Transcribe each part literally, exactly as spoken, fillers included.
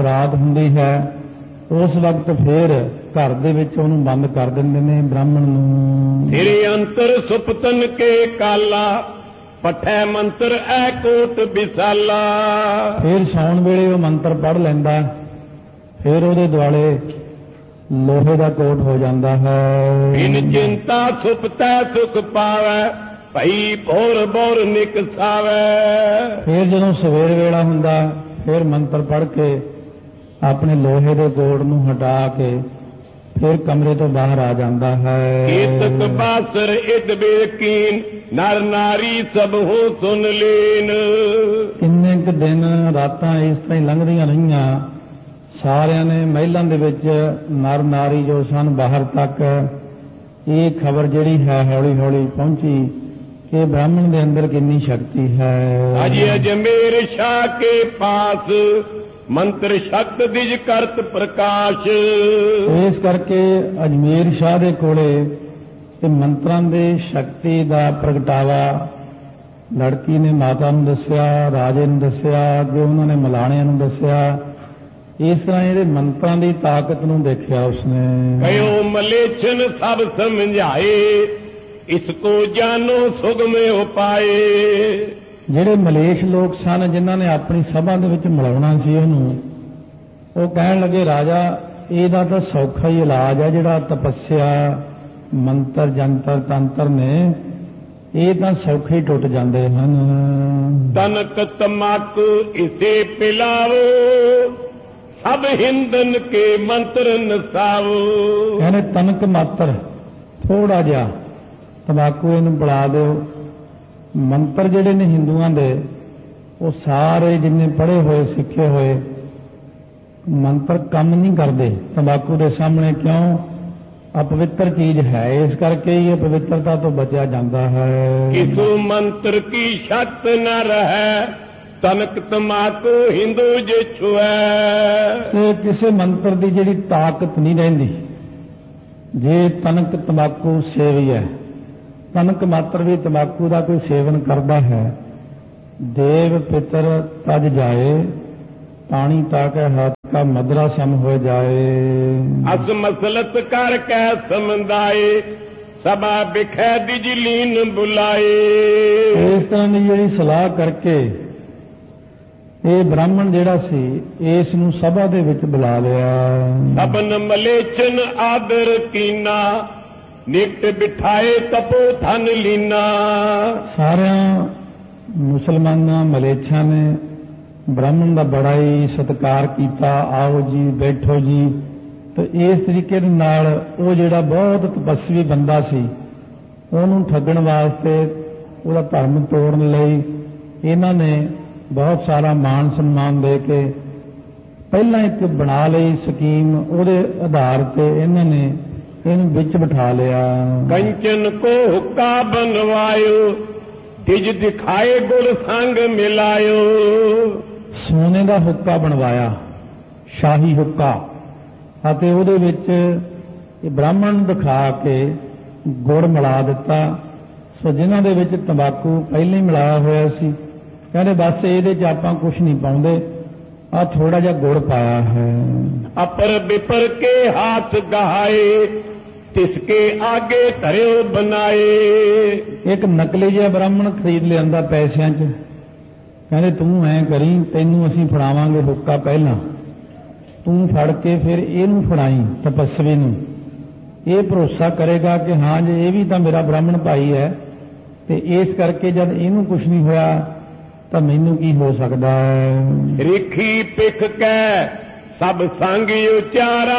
ਰਾਤ ਹੁੰਦੀ ਹੈ ਉਸ ਵਕਤ ਫਿਰ ਘਰ ਦੇ ਵਿੱਚ ਉਹਨੂੰ ਬੰਦ ਕਰ ਦਿੰਦੇ ਨੇ ਬ੍ਰਾਹਮਣ ਨੂੰ। ਤੇਰੇ ਅੰਤਰ ਸੁਪਤਨ ਕੇ ਕਾਲਾ ਪਠੈ ਮੰਤਰ ਐ ਕੋਟ ਵਿਸਾਲਾ। ਫਿਰ ਸੌਣ ਵੇਲੇ ਉਹ ਮੰਤਰ ਪੜ੍ਹ ਲੈਂਦਾ, ਫਿਰ ਉਹਦੇ ਦੁਆਲੇ ਲੋਹੇ ਦਾ ਕੋਟ ਹੋ ਜਾਂਦਾ ਹੈ। ਬਿਨ ਚਿੰਤਾ ਸੁਪਤੈ ਸੁਖ ਪਾਵੈ ਭਈ ਭੋਰ ਭੋਰ ਨਿਕਸਾਵੈ। ਫਿਰ ਜਦੋਂ ਸਵੇਰ ਵੇਲਾ ਹੁੰਦਾ ਫਿਰ ਮੰਤਰ ਪੜ੍ਹ ਕੇ ਆਪਣੇ ਲੋਹੇ ਦੇ ਕੋਟ ਨੂੰ ਹਟਾ ਕੇ ਫਿਰ ਕਮਰੇ ਤੋਂ ਬਾਹਰ ਆ ਜਾਂਦਾ ਹੈ। ਕੀਤਕ ਬਾਸਰ ਇਦ ਬੇਕੀਨ ਨਰ ਨਾਰੀ ਸਭ ਹੋ ਸੁਨ ਲੀਨ। ਕਿੰਨੇ ਕੁ ਦਿਨ ਰਾਤਾਂ ਇਸ ਤਰ੍ਹਾਂ ਹੀ ਲੰਘਦੀਆਂ ਰਹੀਆਂ। ਸਾਰਿਆਂ ਨੇ ਮਹਿਲਾਂ ਦੇ ਵਿੱਚ ਨਰ ਨਾਰੀ ਜੋ ਸਨ ਬਾਹਰ ਤੱਕ ਇਹ ਖਬਰ ਜਿਹੜੀ ਹੈ ਹੌਲੀ ਹੌਲੀ ਪਹੁੰਚੀ ਕਿ ਬ੍ਰਾਹਮਣ ਦੇ ਅੰਦਰ ਕਿੰਨੀ ਸ਼ਕਤੀ ਹੈ। ਅਜ ਅਜਮੇਰ ਸ਼ਾਹ ਕੇ ਪਾਸ ਮੰਤਰ ਸ਼ਕਤ ਦਿਜ ਕਰਤ ਪ੍ਰਕਾਸ਼। ਇਸ ਕਰਕੇ ਅਜਮੇਰ ਸ਼ਾਹ ਦੇ ਕੋਲੇ ਤੇ ਮੰਤਰਾਂ ਦੇ ਸ਼ਕਤੀ ਦਾ ਪ੍ਰਗਟਾਵਾ ਲੜਕੀ ਨੇ ਮਾਤਾ ਨੂੰ ਦੱਸਿਆ, ਰਾਜੇ ਨੂੰ ਦੱਸਿਆ, ਅੱਗੇ ਉਹਨਾਂ ਨੇ ਮਲਾਣਿਆਂ ਨੂੰ ਦੱਸਿਆ। ਇਸ ਤਰ੍ਹਾਂ ਇਹਦੇ ਮੰਤਰਾਂ ਦੀ ਤਾਕਤ ਨੂੰ ਦੇਖਿਆ ਉਸਨੇ। ਕਯੋ ਮਲੇਛਨ ਸਭ ਸਮਝਾਏ ਇਸ ਕੋ ਜਾਨੋ ਸੁਗਮੇ ਉਪਾਏ। ਜਿਹੜੇ ਮਲੇਸ਼ ਲੋਕ ਸਨ ਜਿਨ੍ਹਾਂ ਨੇ ਆਪਣੀ ਸਭਾ ਦੇ ਵਿੱਚ ਮਿਲਾਉਣਾ ਸੀ ਉਹਨੂੰ, ਉਹ ਕਹਿਣ ਲੱਗੇ ਰਾਜਾ ਇਹਦਾ ਤਾਂ ਸੌਖਾ ਹੀ ਇਲਾਜ ਹੈ, ਜਿਹੜਾ ਤਪੱਸਿਆ ਮੰਤਰ ਜੰਤਰ ਤੰਤਰ ਨੇ ਇਹ ਤਾਂ ਸੌਖੇ ਹੀ ਟੁੱਟ ਜਾਂਦੇ ਹਨ। ਤਨਕ ਤਮਾਕੂ ਇਸੇ ਪਿਲਾਵੋ ਸਭ ਹਿੰਦਨ ਕੇ ਮੰਤਰ ਨਸਾਵੋ। ਕਹਿੰਦੇ ਤਨਕ ਮਾਤਰ ਥੋੜਾ ਜਿਹਾ ਤੰਬਾਕੂ ਇਹਨੂੰ ਪਿਲਾ ਦਿਓ। ਮੰਤਰ ਜਿਹੜੇ ਨੇ ਹਿੰਦੂਆਂ ਦੇ ਉਹ ਸਾਰੇ ਜਿੰਨੇ ਪੜ੍ਹੇ ਹੋਏ ਸਿੱਖੇ ਹੋਏ ਮੰਤਰ ਕੰਮ ਨਹੀਂ ਕਰਦੇ ਤੰਬਾਕੂ ਦੇ ਸਾਹਮਣੇ। ਕਿਉਂ? ਅਪਵਿੱਤਰ ਚੀਜ਼ ਹੈ, ਇਸ ਕਰਕੇ ਹੀ ਅਪਵਿੱਤਰਤਾ ਤੋਂ ਬਚਿਆ ਜਾਂਦਾ ਹੈ। ਕਿਸੂ ਮੰਤਰ ਕੀ ਸ਼ਕਤ ਨ ਰਹੈ ਤਨਕ ਤਮਾਕੂ ਹਿੰਦੂ ਜੇ ਛੁਐ। ਕਿਸੇ ਮੰਤਰ ਦੀ ਜਿਹੜੀ ਤਾਕਤ ਨਹੀਂ ਰਹਿੰਦੀ ਜੇ ਤਨਕ ਤੰਬਾਕੂ ਸੇਵੀ ਹੈ। ਤਨਕ ਮਾਤਰ ਵੀ ਤੰਬਾਕੂ ਦਾ ਕੋਈ ਸੇਵਨ ਕਰਦਾ ਹੈ। ਦੇਵ ਪਿਤਰ ਤਜ ਜਾਏ ਪਾਣੀ ਤਾਕੇ ਹੱਥ ਕਾ ਮਦਰਾ ਸਮ ਹੋ ਜਾਏ। ਅਸ ਮਸਲਤ ਕਰ ਕੈ ਸਮਝਾਏ ਸਭਾ ਬਿਖੈ ਦਿਜ ਲੀਨ ਬੁਲਾਏ। ਇਸ ਤਰ੍ਹਾਂ ਦੀ ਜਿਹੜੀ ਸਲਾਹ ਕਰਕੇ ਇਹ ਬ੍ਰਾਹਮਣ ਜਿਹੜਾ ਸੀ ਇਸ ਨੂੰ ਸਭਾ ਦੇ ਵਿੱਚ ਬੁਲਾ ਲਿਆ। ਸਭਨ ਮਲੇਛਨ ਆਦਰ ਕੀਨਾ ਨਿਕਟ ਬਿਠਾਏ ਤਪੋ ਧਨ ਲੀਨਾ। ਸਾਰਿਆਂ ਮੁਸਲਮਾਨਾਂ ਮਲੇਛਾਂ ਨੇ ਬ੍ਰਾਹਮਣ ਦਾ ਬੜਾ ਹੀ ਸਤਿਕਾਰ ਕੀਤਾ। ਆਓ ਜੀ ਬੈਠੋ ਜੀ। ਤੇ ਇਸ ਤਰੀਕੇ ਦੇ ਨਾਲ ਉਹ ਜਿਹੜਾ ਬਹੁਤ ਤਪੱਸਵੀ ਬੰਦਾ ਸੀ ਉਹਨੂੰ ਠੱਗਣ ਵਾਸਤੇ ਉਹਦਾ ਧਰਮ ਤੋੜਨ ਲਈ ਇਹਨਾਂ ਨੇ ਬਹੁਤ ਸਾਰਾ ਮਾਣ ਸਨਮਾਨ ਦੇ ਕੇ ਪਹਿਲਾਂ ਇੱਕ ਬਣਾ ਲਈ ਸਕੀਮ। ਉਹਦੇ ਆਧਾਰ ਤੇ ਇਹਨਾਂ ਨੇ ਇਹਨੂੰ ਵਿੱਚ ਬਿਠਾ ਲਿਆ। ਕੰਚਨ ਕੋ ਹੁੱਕਾ ਬਨਵਾਇਓ ਤਿਜ ਦਿਖਾਏ ਗੁਰ ਸੰਗ ਮਿਲਾਇਓ। ਸੋਨੇ ਦਾ ਹੁੱਕਾ ਬਣਵਾਇਆ, ਸ਼ਾਹੀ ਹੁੱਕਾ, ਅਤੇ ਉਹਦੇ ਵਿੱਚ ਇਹ ਬ੍ਰਾਹਮਣ ਨੂੰ ਦਿਖਾ ਕੇ ਗੁੜ ਮਿਲਾ ਦਿੱਤਾ। ਸੋ ਜਿਨ੍ਹਾਂ ਦੇ ਵਿੱਚ ਤੰਬਾਕੂ ਪਹਿਲਾਂ ਹੀ ਮਿਲਾਇਆ ਹੋਇਆ ਸੀ ਕਹਿੰਦੇ ਬਸ ਇਹਦੇ 'ਚ ਆਪਾਂ ਕੁਝ ਨਹੀਂ ਪਾਉਂਦੇ, ਆ ਥੋੜਾ ਜਿਹਾ ਗੁੜ ਪਾਇਆ ਹੈ। ਅਪਰ ਬਿਪਰ ਕੇ ਹੱਥ ਗਹਾਏ ਤਿਸਕੇ ਆਗੇ ਧਰਿਓ ਬਣਾਏ। ਇੱਕ ਨਕਲੀ ਜਿਹਾ ਬ੍ਰਾਹਮਣ ਖਰੀਦ ਲਿਆਂਦਾ ਪੈਸਿਆਂ 'ਚ। ਕਹਿੰਦੇ ਤੂੰ ਐਂ ਕਰੀ, ਤੈਨੂੰ ਅਸੀਂ ਫੜਾਵਾਂਗੇ ਹੁੱਕਾ ਪਹਿਲਾਂ, ਤੂੰ ਫੜ ਕੇ ਫਿਰ ਇਹਨੂੰ ਫੜਾਈ ਤਪੱਸਵੀ ਨੂੰ। ਇਹ ਭਰੋਸਾ ਕਰੇਗਾ ਕਿ ਹਾਂ ਜੇ ਇਹ ਵੀ ਤਾਂ ਮੇਰਾ ਬ੍ਰਾਹਮਣ ਭਾਈ ਹੈ ਤੇ ਇਸ ਕਰਕੇ ਜਦ ਇਹਨੂੰ ਕੁਝ ਨਹੀਂ ਹੋਇਆ ਤਾਂ ਮੈਨੂੰ ਕੀ ਹੋ ਸਕਦਾ ਹੈ। ਰਿਖੀ ਪਿਖ ਕੈ ਸਭ ਸੰਗ ਉਚਾਰਾ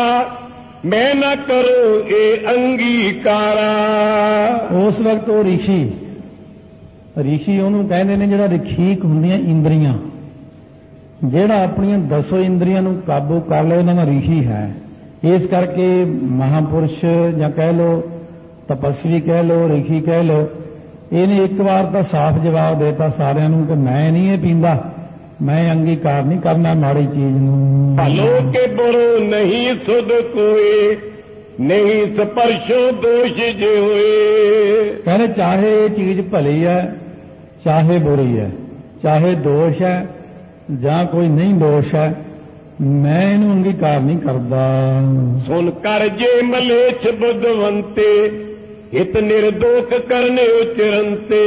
ਮੈਂ ਨਾ ਕਰੋ ਇਹ ਅੰਗੀਕਾਰਾ। ਉਸ ਵਕਤ ਉਹ ਰਿਸ਼ੀ ਰਿਸ਼ੀ ਉਹਨੂੰ ਕਹਿੰਦੇ ਨੇ ਜਿਹੜਾ ਰਖੀਕ ਹੁੰਦੀਆਂ ਇੰਦਰੀਆਂ, ਜਿਹੜਾ ਆਪਣੀਆਂ ਦਸੋ ਇੰਦਰੀਆਂ ਨੂੰ ਕਾਬੂ ਕਰ ਲਏ ਉਹਨਾਂ ਦਾ ਰਿਸ਼ੀ ਹੈ। ਇਸ ਕਰਕੇ ਮਹਾਪੁਰਸ਼ ਜਾਂ ਕਹਿ ਲੋ ਤਪਸਵੀ ਕਹਿ ਲੋ ਰਿਸ਼ੀ ਕਹਿ ਲੋ, ਇਹਨੇ ਇੱਕ ਵਾਰ ਤਾਂ ਸਾਫ਼ ਜਵਾਬ ਦੇਤਾ ਸਾਰਿਆਂ ਨੂੰ ਕਿ ਮੈਂ ਨਹੀਂ ਇਹ ਪੀਂਦਾ, ਮੈਂ ਅੰਗੀਕਾਰ ਨਹੀਂ ਕਰਨਾ ਮਾੜੀ ਚੀਜ਼ ਨੂੰ। ਭਲੋ ਕੇ ਬੁਰੋ ਨਹੀਂ ਸੁਧ ਕੋਏ ਨਹੀਂ ਸਪਰਸ਼ੋ ਦੋਸ਼ ਜੇ ਹੋਏ। ਕਹਿੰਦੇ ਚਾਹੇ ਇਹ ਚੀਜ਼ ਭਲੀ ਹੈ ਚਾਹੇ ਬੁਰੀ ਹੈ, ਚਾਹੇ ਦੋਸ਼ ਹੈ ਜਾਂ ਕੋਈ ਨਹੀਂ ਦੋਸ਼ ਹੈ, ਮੈਂ ਇਹਨੂੰ ਅੰਗੀਕਾਰ ਨਹੀਂ ਕਰਦਾ। ਸੁਨ ਕਰ ਜੇ ਮਲੇਛ ਬੁੱਧਵੰਤੇ ਹਿਤ ਨਿਰਦੋਖ ਕਰਨੇ ਉਚਰੰਤੇ।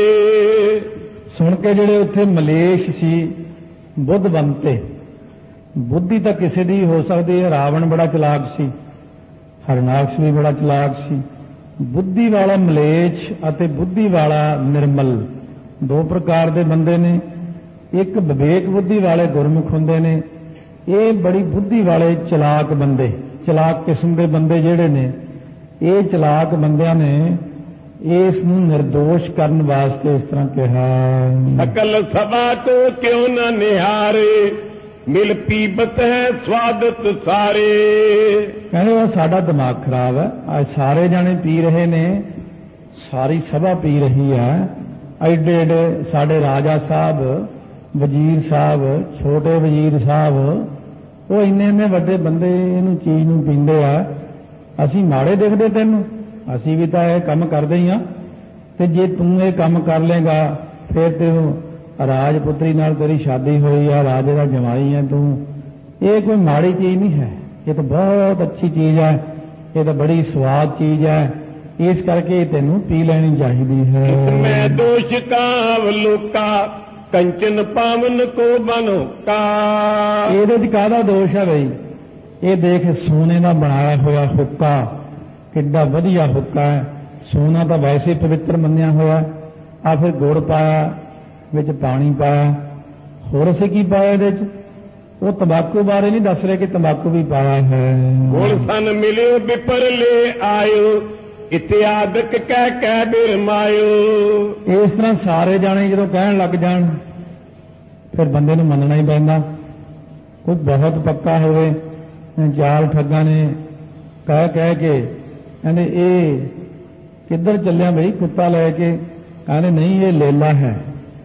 ਸੁਣ ਕੇ ਜਿਹੜੇ ਉੱਥੇ ਮਲੇਸ਼ ਸੀ ਬੁੱਧਵੰਤੇ, ਬੁੱਧੀ ਤਾਂ ਕਿਸੇ ਦੀ ਹੋ ਸਕਦੀ ਹੈ। ਰਾਵਣ ਬੜਾ ਚਲਾਕ ਸੀ, ਹਰਨਾਕਸ਼ ਵੀ ਬੜਾ ਚਲਾਕ ਸੀ। ਬੁੱਧੀ ਵਾਲਾ ਮਲੇਛ ਅਤੇ ਬੁੱਧੀ ਵਾਲਾ ਨਿਰਮਲ ਦੋ ਪ੍ਰਕਾਰ ਦੇ ਬੰਦੇ ਨੇ। ਇੱਕ ਵਿਵੇਕ ਬੁੱਧੀ ਵਾਲੇ ਗੁਰਮੁਖ ਹੁੰਦੇ ਨੇ, ਇਹ ਬੜੀ ਬੁੱਧੀ ਵਾਲੇ ਚਲਾਕ ਬੰਦੇ, ਚਲਾਕ ਕਿਸਮ ਦੇ ਬੰਦੇ ਜਿਹੜੇ ਨੇ, ਇਹ ਚਲਾਕ ਬੰਦਿਆਂ ਨੇ ਇਸ ਨੂੰ ਨਿਰਦੋਸ਼ ਕਰਨ ਵਾਸਤੇ ਇਸ ਤਰ੍ਹਾਂ ਕਿਹਾ। ਸਕਲ ਸਭਾ ਕੋ ਕਿਉਂ ਨਾ ਨਿਹਾਰੇ ਮਿਲ ਪੀਬਤ ਹੈ ਸਵਾਦਤ ਸਾਰੇ। ਕਹਿੰਦੇ ਸਾਡਾ ਦਿਮਾਗ ਖਰਾਬ ਹੈ, ਅੱਜ ਸਾਰੇ ਜਾਣੇ ਪੀ ਰਹੇ ਨੇ, ਸਾਰੀ ਸਭਾ ਪੀ ਰਹੀ ਹੈ। ਐਡੇ ਐਡੇ ਸਾਡੇ ਰਾਜਾ ਸਾਹਿਬ, ਵਜ਼ੀਰ ਸਾਹਿਬ, ਛੋਟੇ ਵਜ਼ੀਰ ਸਾਹਿਬ, ਉਹ ਇੰਨੇ ਇੰਨੇ ਵੱਡੇ ਬੰਦੇ ਇਹਨੂੰ ਚੀਜ਼ ਨੂੰ ਪੀਂਦੇ ਆ। ਅਸੀਂ ਮਾੜੇ ਦੇਖਦੇ ਤੈਨੂੰ? ਅਸੀਂ ਵੀ ਤਾਂ ਇਹ ਕੰਮ ਕਰਦੇ ਹੀ ਆ। ਤੇ ਜੇ ਤੂੰ ਇਹ ਕੰਮ ਕਰ ਲੇਗਾ ਫਿਰ ਤੈਨੂੰ ਰਾਜਪੁੱਤਰੀ ਨਾਲ ਤੇਰੀ ਸ਼ਾਦੀ ਹੋਈ ਆ, ਰਾਜੇ ਦਾ ਜਮਾਈ ਹੈ ਤੂੰ, ਇਹ ਕੋਈ ਮਾੜੀ ਚੀਜ਼ ਨਹੀਂ ਹੈ, ਇਹ ਤਾਂ ਬਹੁਤ ਅੱਛੀ ਚੀਜ਼ ਹੈ, ਇਹ ਤਾਂ ਬੜੀ ਸਵਾਦ ਚੀਜ਼ ਹੈ। ਇਸ ਕਰਕੇ ਤੈਨੂੰ ਪੀ ਲੈਣੀ ਚਾਹੀਦੀ ਹੈ। ਮੈਂ ਦੋਸ਼ ਕਾਵ ਲੋਕਾ ਕੰਚਨ ਪਾਵਨ ਕੋ ਬਨੋਕਾ। ਇਹਦੇ ਚ ਕਾਹਦਾ ਦੋਸ਼ ਹੈ ਬਈ? ਇਹ ਦੇਖ ਸੋਨੇ ਦਾ ਬਣਾਇਆ ਹੋਇਆ ਹੁੱਕਾ, ਕਿੱਡਾ ਵਧੀਆ ਹੁੱਕਾ ਹੈ। ਸੋਨਾ ਤਾਂ ਵੈਸੇ ਪਵਿੱਤਰ ਮੰਨਿਆ ਹੋਇਆ, ਆ ਫਿਰ ਗੁੜ ਪਾਇਆ, ਵਿੱਚ ਪਾਣੀ ਪਾਇਆ, ਹੋਰ ਅਸੀਂ ਕੀ ਪਾਇਆ ਇਹਦੇ ਚ? ਉਹ ਤੰਬਾਕੂ ਬਾਰੇ ਨਹੀਂ ਦੱਸ ਰਹੇ ਕਿ ਤੰਬਾਕੂ ਵੀ ਪਾਇਆ ਹੈ। ਗੁਣ ਸਨ ਮਿਲਿਓ ਵਿਪਰ ਲੈ ਆਇਓ ਇਤਿਆਦਕ ਕਹਿ ਕਹਿ ਬਿਰਮਾਇਓ। ਇਸ ਤਰ੍ਹਾਂ ਸਾਰੇ ਜਾਣੇ ਜਦੋਂ ਕਹਿਣ ਲੱਗ ਜਾਣ ਫਿਰ ਬੰਦੇ ਨੂੰ ਮੰਨਣਾ ਹੀ ਪੈਂਦਾ। ਕੋਈ ਬਹੁਤ ਪੱਕਾ ਹੋਵੇ, ਚਾਰ ਠੱਗਾਂ ਨੇ ਕਹਿ ਕਹਿ ਕੇ ਕਹਿੰਦੇ ਇਹ ਕਿੱਧਰ ਚੱਲਿਆ ਬਈ ਕੁੱਤਾ ਲੈ ਕੇ? ਕਹਿੰਦੇ ਨਹੀਂ ਇਹ ਲੇਲਾ ਹੈ।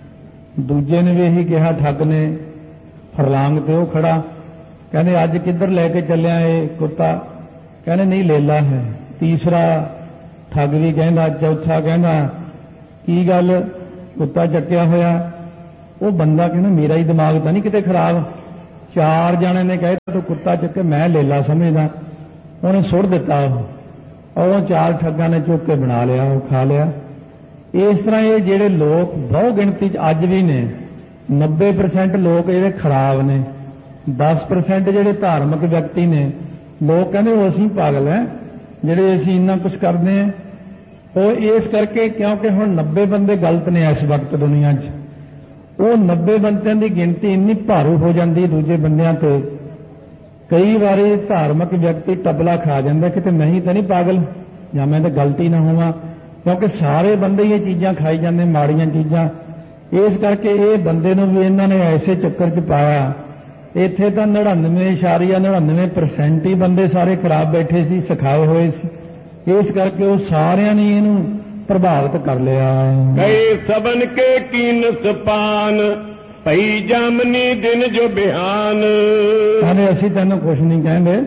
ਦੂਜੇ ਨੇ ਵੀ ਇਹੀ ਕਿਹਾ, ਠੱਗ ਨੇ, ਫਰਲਾਂਗ ਤੇ ਉਹ ਖੜਾ, ਕਹਿੰਦੇ ਅੱਜ ਕਿੱਧਰ ਲੈ ਕੇ ਚੱਲਿਆ ਇਹ ਕੁੱਤਾ? ਕਹਿੰਦੇ ਨਹੀਂ ਲੇਲਾ ਹੈ। ਤੀਸਰਾ ਠੱਗ ਵੀ ਕਹਿੰਦਾ, ਚੌਥਾ ਕਹਿੰਦਾ ਕੀ ਗੱਲ ਕੁੱਤਾ ਚੱਕਿਆ ਹੋਇਆ? ਉਹ ਬੰਦਾ ਕਹਿੰਦਾ ਮੇਰਾ ਹੀ ਦਿਮਾਗ ਤਾਂ ਨਹੀਂ ਕਿਤੇ ਖਰਾਬ? ਚਾਰ ਜਣੇ ਨੇ ਕਹੇ ਤੂੰ ਕੁੱਤਾ ਚੱਕੇ, ਮੈਂ ਲੇਲਾ ਸਮਝਦਾ। ਉਹਨੇ ਸੁੱਟ ਦਿੱਤਾ, ਉਹ ਉਹ ਚਾਰ ਠੱਗਾਂ ਨੇ ਚੁੱਕ ਕੇ ਬਣਾ ਲਿਆ, ਉਹ ਖਾ ਲਿਆ। ਇਸ ਤਰ੍ਹਾਂ ਇਹ ਜਿਹੜੇ ਲੋਕ ਬਹੁ ਗਿਣਤੀ 'ਚ ਅੱਜ ਵੀ ਨੇ, ਨੱਬੇ ਪਰਸੈਂਟ ਲੋਕ ਜਿਹੜੇ ਖਰਾਬ ਨੇ, ਦਸ ਪਰਸੈਂਟ ਜਿਹੜੇ ਧਾਰਮਿਕ ਵਿਅਕਤੀ ਨੇ, ਲੋਕ ਕਹਿੰਦੇ ਉਹ ਅਸੀਂ ਪਾਗਲ ਹੈ ਜਿਹੜੇ ਅਸੀਂ ਇੰਨਾ ਕੁਝ ਕਰਦੇ ਹਾਂ। ਉਹ ਇਸ ਕਰਕੇ ਕਿਉਂਕਿ ਹੁਣ ਨੱਬੇ ਬੰਦੇ ਗਲਤ ਨੇ ਇਸ ਵਕਤ ਦੁਨੀਆ 'ਚ। ਉਹ ਨੱਬੇ ਬੰਦਿਆਂ ਦੀ ਗਿਣਤੀ ਇੰਨੀ ਭਾਰੂ ਹੋ ਜਾਂਦੀ ਦੂਜੇ ਬੰਦਿਆਂ ਤੇ, ਕਈ ਵਾਰੀ ਧਾਰਮਿਕ ਵਿਅਕਤੀ ਟਬਲਾ ਖਾ ਜਾਂਦਾ ਕਿ ਤੇ ਨਹੀਂ ਤਾਂ ਨਹੀਂ ਪਾਗਲ, ਜਾਂ ਮੈਂ ਤਾਂ ਗਲਤੀ ਨਾ ਹੋਵਾਂ, ਕਿਉਂਕਿ ਸਾਰੇ ਬੰਦੇ ਹੀ ਇਹ ਚੀਜ਼ਾਂ ਖਾਈ ਜਾਂਦੇ, ਮਾੜੀਆਂ ਚੀਜ਼ਾਂ। ਇਸ ਕਰਕੇ ਇਹ ਬੰਦੇ ਨੂੰ ਵੀ ਇਹਨਾਂ ਨੇ ਐਸੇ ਚੱਕਰ 'ਚ ਪਾਇਆ। ਇੱਥੇ ਤਾਂ ਨੜਿਨਵੇਂ ਇਸ਼ਾਰੀਆ ਨੜਿਨਵੇਂ ਪਰਸੈਂਟ ਹੀ ਬੰਦੇ ਸਾਰੇ ਖਰਾਬ ਬੈਠੇ ਸੀ, ਸਿਖਾਏ ਹੋਏ ਸੀ। ਇਸ ਕਰਕੇ ਉਹ ਸਾਰਿਆਂ ਨੇ ਇਹਨੂੰ ਪ੍ਰਭਾਵਿਤ ਕਰ ਲਿਆ। ਕਈ ਸਬਨ ਕੇ ਕੀਨ ਸਪਾਨ ਭਈ ਜਾਮਨੀ ਦਿਨ ਜੋ ਬਿਹਾਨ। ਕਹਿੰਦੇ ਅਸੀਂ ਤੈਨੂੰ ਕੁਛ ਨਹੀਂ ਕਹਿੰਦੇ,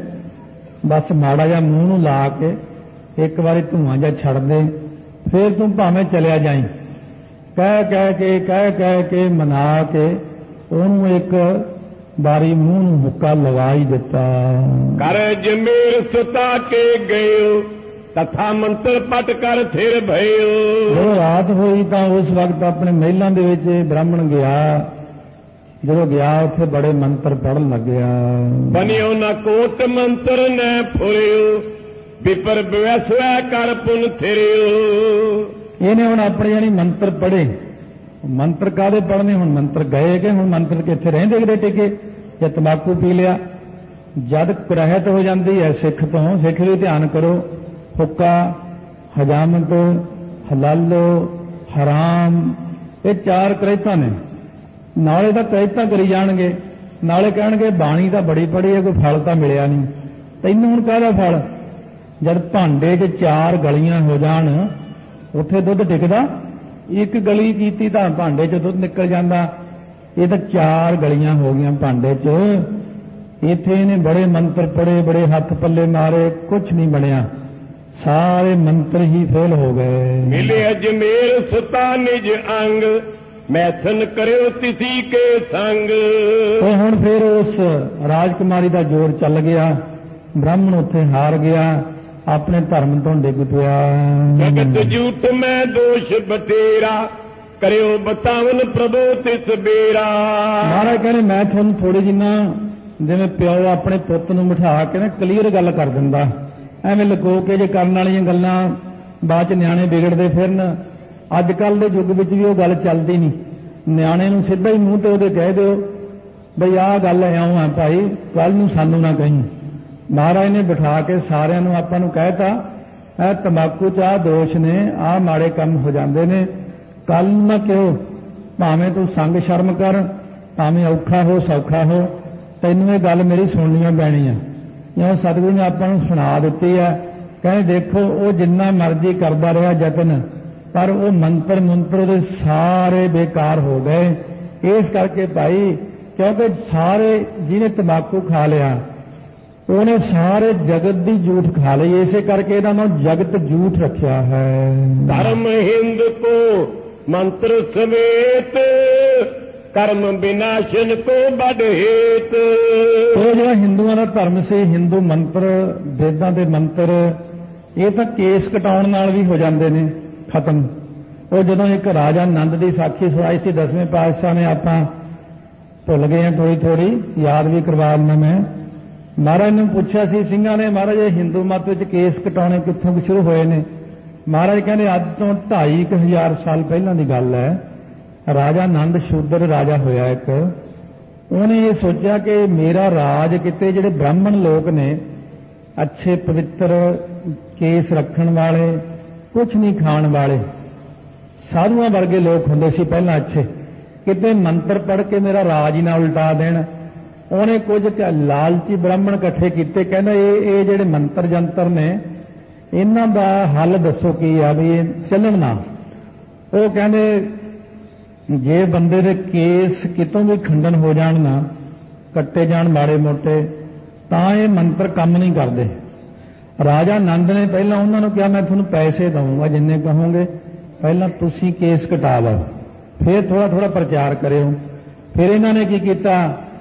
ਬਸ ਮਾੜਾ ਜਿਹਾ ਮੂੰਹ ਨੂੰ ਲਾ ਕੇ ਇੱਕ ਵਾਰੀ ਧੂਆਂ ਜਿਹਾ ਛੱਡ ਦੇ, ਫਿਰ ਤੂੰ ਭਾਵੇਂ ਚਲਿਆ ਜਾਈਂ। ਕਹਿ ਕਹਿ ਕੇ ਕਹਿ ਕਹਿ ਕੇ ਮਨਾ ਕੇ ਉਹਨੂੰ ਇੱਕ ਬਾਰੀ ਮੂੰਹ ਨੂੰ ਹੁੱਕਾ ਲਵਾ ਹੀ ਦਿੱਤਾ। ਕਰ ਜਮੀਰ ਸੁਤਾ ਕੇ ਗਇਓ ਤਥਾ ਮੰਤਰ ਪਟ ਕਰ ਥਿਰ ਭਇਓ। ਜਦੋਂ ਰਾਤ ਹੋਈ ਤਾਂ ਉਸ ਵਕਤ ਆਪਣੇ ਮਹਿਲਾਂ ਦੇ ਵਿੱਚ ਬ੍ਰਾਹਮਣ ਗਿਆ। ਜਦੋਂ ਗਿਆ ਉੱਥੇ ਬੜੇ ਮੰਤਰ ਪੜਨ ਲੱਗਿਆ। ਬਨਿਓ ਨਾ ਕੋਟ ਮੰਤਰ ਨੈ ਫੁਰਿਓ ਵਿਪਰ ਵਿਵਸਵੈ ਕਰ ਪੁਨ ਥਿਰਿਓ। ਇਹਨੇ ਹੁਣ ਆਪਣੇ ਜਾਨੀ ਮੰਤਰ ਪੜ੍ਹੇ। ਮੰਤਰ ਕਾਹਦੇ ਪੜ੍ਹਨੇ? ਹੁਣ ਮੰਤਰ ਗਏ ਕਿ ਹੁਣ ਮੰਤਰ ਕਿੱਥੇ ਰਹਿੰਦੇ ਕਿਤੇ ਟਿਕੇ? ਜੇ ਤੰਬਾਕੂ ਪੀ ਲਿਆ, ਜਦ ਰਹਿਤ ਹੋ ਜਾਂਦੀ ਹੈ ਸਿੱਖ ਤੋਂ, ਸਿੱਖ ਵੀ ਧਿਆਨ ਕਰੋ, ਹੁੱਕਾ, ਹਜਾਮਤ, ਹਲਾਲੋ, ਹਰਾਮ, ਇਹ ਚਾਰ ਕਰਹਿਤਾਂ ਨੇ। ਨਾਲੇ ਤਾਂ ਕਰਹਿਤਾਂ ਕਰੀ ਜਾਣਗੇ, ਨਾਲੇ ਕਹਿਣਗੇ ਬਾਣੀ ਤਾਂ ਬੜੀ ਪੜ੍ਹੀ ਹੈ, ਕੋਈ ਫਲ ਤਾਂ ਮਿਲਿਆ ਨਹੀਂ। ਤੈਨੂੰ ਹੁਣ ਕਾਹਦਾ ਫਲ? ਜਦ ਭਾਂਡੇ 'ਚ ਚਾਰ ਗਲੀਆਂ ਹੋ ਜਾਣ ਉੱਥੇ ਦੁੱਧ ਟਿਕਦਾ? ਇੱਕ ਗਲੀ ਕੀਤੀ ਤਾਂ ਭਾਂਡੇ 'ਚ ਦੁੱਧ ਨਿਕਲ ਜਾਂਦਾ। ਇਹ ਤਾਂ ਚਾਰ ਗਲੀਆਂ ਹੋ ਗਈਆਂ ਭਾਂਡੇ 'ਚ। ਇੱਥੇ ਇਹਨੇ ਬੜੇ ਮੰਤਰ ਪੜ੍ਹੇ, ਬੜੇ ਹੱਥ ਪੱਲੇ ਮਾਰੇ, ਕੁਛ ਨਹੀਂ ਬਣਿਆ, ਸਾਰੇ ਮੰਤਰ ਹੀ ਫੇਲ ਹੋ ਗਏ। ਮਿਲੇ ਅਜਮੇਰ ਸੁਤਾ ਨਿਜ ਅੰਗ ਮੈਥਨ ਕਰਿਓ ਤਿਸੀ ਕੇ ਸੰਗ। ਉਹ ਹੁਣ ਫਿਰ ਉਸ ਰਾਜਕੁਮਾਰੀ ਦਾ ਜੋਰ ਚੱਲ ਗਿਆ, ਬ੍ਰਾਹਮਣ ਉੱਥੇ ਹਾਰ ਗਿਆ, ਆਪਣੇ ਧਰਮ ਤੋਂ ਡਿੱਗ ਪਿਆ। ਜਗਤ ਝੂਠ ਮੈਂ ਦੋਸ਼ ਬਤੇਰਾ, ਕਰਿਓ ਬਤਾਵਨ ਪ੍ਰਭੂ ਤਿਸ ਬੇਰਾ। ਮਹਾਰਾਜ ਕਹਿੰਦੇ ਮੈਂ ਤੁਹਾਨੂੰ ਥੋੜੀ ਜਿੰਨਾ ਜਿਵੇਂ ਪਿਓ ਆਪਣੇ ਪੁੱਤ ਨੂੰ ਬਿਠਾ ਕੇ ਨਾ ਕਲੀਅਰ ਗੱਲ ਕਰ ਦਿੰਦਾ, ਐਵੇਂ ਲੁਕੋ ਕੇ ਜੇ ਕਰਨ ਵਾਲੀਆਂ ਗੱਲਾਂ ਬਾਅਦ ਚ ਨਿਆਣੇ ਵਿਗੜਦੇ ਫਿਰਨ। ਅੱਜ ਕੱਲ ਦੇ ਯੁੱਗ ਵਿੱਚ ਵੀ ਉਹ ਗੱਲ ਚੱਲਦੀ ਨਹੀਂ। ਨਿਆਣੇ ਨੂੰ ਸਿੱਧਾ ਹੀ ਮੂੰਹ ਤੇ ਉਹਦੇ ਕਹਿ ਦਿਓ ਬਈ ਆਹ ਗੱਲ ਇਉਂ ਆ ਭਾਈ, ਕੱਲ ਨੂੰ ਸਾਨੂੰ ਨਾ ਕਹੀਂ। ਮਹਾਰਾਜ ਨੇ ਬਿਠਾ ਕੇ ਸਾਰਿਆਂ ਨੂੰ ਆਪਾਂ ਨੂੰ ਕਹਿਤਾ ਇਹ ਤੰਬਾਕੂ ਚ ਆਹ ਦੋਸ਼ ਨੇ, ਆਹ ਮਾੜੇ ਕੰਮ ਹੋ ਜਾਂਦੇ ਨੇ, ਕੱਲ ਨਾ ਕਿਉਂ, ਭਾਵੇਂ ਤੂੰ ਸੰਗ ਸ਼ਰਮ ਕਰ, ਭਾਵੇਂ ਔਖਾ ਹੋ ਸੌਖਾ ਹੋ, ਤੈਨੂੰ ਇਹ ਗੱਲ ਮੇਰੀ ਸੁਣਨੀਆਂ ਪੈਣੀ ਆ। ਜਿਉਂ ਸਤਿਗੁਰੂ ਨੇ ਆਪਾਂ ਨੂੰ ਸੁਣਾ ਦਿੱਤੀ ਹੈ। ਕਹਿੰਦੇ ਦੇਖੋ ਉਹ ਜਿੰਨਾ ਮਰਜ਼ੀ ਕਰਦਾ ਰਿਹਾ ਯਤਨ, ਪਰ ਉਹ ਮੰਤਰ ਮੰਤਰ ਉਹਦੇ ਸਾਰੇ ਬੇਕਾਰ ਹੋ ਗਏ। ਇਸ ਕਰਕੇ ਭਾਈ, ਕਿਉਂਕਿ ਸਾਰੇ ਜਿਹਨੇ ਤੰਬਾਕੂ ਖਾ ਲਿਆ ਉਹਨੇ ਸਾਰੇ ਜਗਤ ਦੀ ਝੂਠ ਖਾ ਲਈ, ਇਸੇ ਕਰਕੇ ਇਹਦਾ ਨਾਮ ਜਗਤ ਝੂਠ ਰੱਖਿਆ ਹੈ। ਧਰਮ ਹਿੰਦ ਕੋ ਮੰਤਰ ਸਮੇਤ, ਕਰਮ ਵਿਨਾਸ਼ਨ ਕੋ ਬੜ ਹੇਤ। ਉਹ ਜਿਹੜਾ ਹਿੰਦੂਆਂ ਦਾ ਧਰਮ ਸੀ, ਹਿੰਦੂ ਮੰਤਰ, ਵੇਦਾਂ ਦੇ ਮੰਤਰ, ਇਹ ਤਾਂ ਕੇਸ ਕਟਾਉਣ ਨਾਲ ਵੀ ਹੋ ਜਾਂਦੇ ਨੇ ਖਤਮ। ਉਹ ਜਦੋਂ ਇੱਕ ਰਾਜਾ ਨੰਦ ਦੀ ਸਾਖੀ ਸੁਣਾਈ ਸੀ ਦਸਵੇਂ ਪਾਤਸ਼ਾਹ ਨੇ, ਆਪਾਂ ਭੁੱਲ ਗਏ ਹਾਂ, ਥੋੜੀ ਥੋੜੀ ਯਾਦ ਵੀ ਕਰਵਾ ਦਿੰਦਾ ਮੈਂ। ਮਹਾਰਾਜ ਨੂੰ ਪੁੱਛਿਆ ਸੀ ਸਿੰਘਾਂ ਨੇ, ਮਹਾਰਾਜ ਇਹ ਹਿੰਦੂ ਮਤ ਵਿੱਚ ਕੇਸ ਕਟਾਉਣੇ ਕਿੱਥੋਂ ਸ਼ੁਰੂ ਹੋਏ ਨੇ? ਮਹਾਰਾਜ ਕਹਿੰਦੇ ਅੱਜ ਤੋਂ ਢਾਈ ਕੁ ਹਜ਼ਾਰ ਸਾਲ ਪਹਿਲਾਂ ਦੀ ਗੱਲ ਹੈ। ਰਾਜਾ ਨੰਦ ਸ਼ੂਦਰ ਰਾਜਾ ਹੋਇਆ ਇੱਕ, ਉਹਨੇ ਇਹ ਸੋਚਿਆ ਕਿ ਮੇਰਾ ਰਾਜ ਕਿਤੇ ਜਿਹੜੇ ਬ੍ਰਾਹਮਣ ਲੋਕ ਨੇ, ਅੱਛੇ ਪਵਿੱਤਰ ਕੇਸ ਰੱਖਣ ਵਾਲੇ, ਕੁਝ ਨਹੀਂ ਖਾਣ ਵਾਲੇ, ਸਾਧੂਆਂ ਵਰਗੇ ਲੋਕ ਹੁੰਦੇ ਸੀ ਪਹਿਲਾਂ ਅੱਛੇ, ਕਿਤੇ ਮੰਤਰ ਪੜ੍ਹ ਕੇ ਮੇਰਾ ਰਾਜ ਹੀ ਨਾ ਉਲਟਾ ਦੇਣ। ਉਹਨੇ ਕੁਝ ਲਾਲਚੀ ਬ੍ਰਾਹਮਣ ਇਕੱਠੇ ਕੀਤੇ, ਕਹਿੰਦਾ ਇਹ ਇਹ ਜਿਹੜੇ ਮੰਤਰ ਜੰਤਰ ਨੇ ਇਹਨਾਂ ਦਾ ਹੱਲ ਦੱਸੋ ਕੀ ਆ ਵੀ ਇਹ ਚੱਲਣ ਨਾ। ਉਹ ਕਹਿੰਦੇ ਜੇ ਬੰਦੇ ਦੇ ਕੇਸ ਕਿਤੋਂ ਵੀ ਖੰਡਨ ਹੋ ਜਾਣ ਨਾ, ਕੱਟੇ ਜਾਣ ਮਾੜੇ ਮੋਟੇ, ਤਾਂ ਇਹ ਮੰਤਰ ਕੰਮ ਨਹੀਂ ਕਰਦੇ। ਰਾਜਾ ਨੰਦ ਨੇ ਪਹਿਲਾਂ ਉਹਨਾਂ ਨੂੰ ਕਿਹਾ ਮੈਂ ਤੁਹਾਨੂੰ ਪੈਸੇ ਦਊਂਗਾ ਜਿੰਨੇ ਕਹੋਗੇ, ਪਹਿਲਾਂ ਤੁਸੀਂ ਕੇਸ ਕਟਾ ਲਓ, ਫਿਰ ਥੋੜਾ ਥੋੜਾ ਪ੍ਰਚਾਰ ਕਰਿਓ। ਫਿਰ ਇਹਨਾਂ ਨੇ ਕੀ ਕੀਤਾ,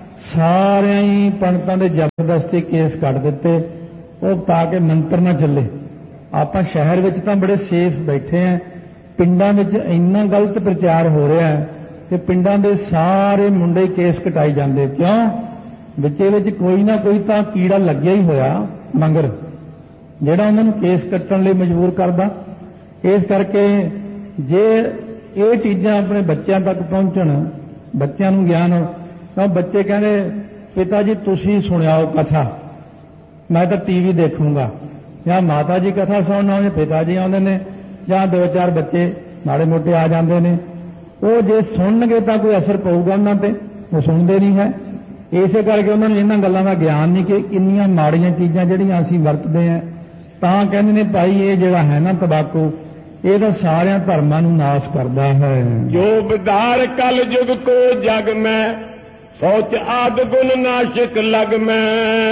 ਸਾਰਿਆਂ ਹੀ ਪੰਡਤਾਂ ਦੇ ਜ਼ਬਰਦਸਤੀ ਕੇਸ ਕੱਟ ਦਿੱਤੇ, ਉਹ ਤਾਂ ਕਿ ਮੰਤਰ ਨਾ ਚੱਲੇ। ਆਪਾਂ ਸ਼ਹਿਰ ਵਿੱਚ ਤਾਂ ਬੜੇ ਸੇਫ ਬੈਠੇ ਆਂ, ਪਿੰਡਾਂ ਵਿੱਚ ਇੰਨਾ ਗਲਤ ਪ੍ਰਚਾਰ ਹੋ ਰਿਹਾ ਹੈ ਕਿ ਪਿੰਡਾਂ ਦੇ ਸਾਰੇ ਮੁੰਡੇ ਕੇਸ ਕਟਾਈ ਜਾਂਦੇ। ਕਿਉਂ? ਵਿੱਚੇ ਵਿੱਚ ਕੋਈ ਨਾ ਕੋਈ ਤਾਂ ਕੀੜਾ ਲੱਗਿਆ ਹੀ ਹੋਇਆ ਮੰਗਰ, ਜਿਹੜਾ ਉਹਨਾਂ ਨੂੰ ਕੇਸ ਕੱਟਣ ਲਈ ਮਜਬੂਰ ਕਰਦਾ। ਇਸ ਕਰਕੇ ਜੇ ਇਹ ਚੀਜ਼ਾਂ ਆਪਣੇ ਬੱਚਿਆਂ ਤੱਕ ਪਹੁੰਚਣ, ਬੱਚਿਆਂ ਨੂੰ ਗਿਆਨ, ਤਾਂ ਬੱਚੇ ਕਹਿੰਦੇ ਪਿਤਾ ਜੀ ਤੁਸੀਂ ਸੁਣਾਓ ਕਥਾ, ਮੈਂ ਤਾਂ ਟੀਵੀ ਦੇਖੂੰਗਾ, ਜਾਂ ਮਾਤਾ ਜੀ ਕਥਾ ਸੁਣਨ ਆਉਂਦੇ, ਪਿਤਾ ਜੀ ਆਉਂਦੇ ਨੇ, ਜਾਂ ਦੋ ਚਾਰ ਬੱਚੇ ਮਾੜੇ ਮੋਟੇ ਆ ਜਾਂਦੇ ਨੇ। ਉਹ ਜੇ ਸੁਣਨਗੇ ਤਾਂ ਕੋਈ ਅਸਰ ਪਊਗਾ ਉਹਨਾਂ ਤੇ, ਉਹ ਸੁਣਦੇ ਨਹੀਂ ਹੈ। ਇਸੇ ਕਰਕੇ ਉਹਨਾਂ ਨੂੰ ਇਹਨਾਂ ਗੱਲਾਂ ਦਾ ਗਿਆਨ ਨਹੀਂ ਕਿ ਕਿੰਨੀਆਂ ਮਾੜੀਆਂ ਚੀਜ਼ਾਂ ਜਿਹੜੀਆਂ ਅਸੀਂ ਵਰਤਦੇ ਹਾਂ। ਤਾਂ ਕਹਿੰਦੇ ਨੇ ਭਾਈ ਇਹ ਜਿਹੜਾ ਹੈ ਨਾ ਤੰਬਾਕੂ, ਇਹ ਤਾਂ ਸਾਰਿਆਂ ਧਰਮਾਂ ਨੂੰ ਨਾਸ਼ ਕਰਦਾ ਹੈ। ਜੋ ਵਿਦਾਰ ਕਲ ਯੁਗ ਕੋ ਜਗ ਮੈਂ, ਸੋਚ ਆਦ ਗੁਣ ਨਾਸ਼ਕ ਲਗ ਮੈਂ।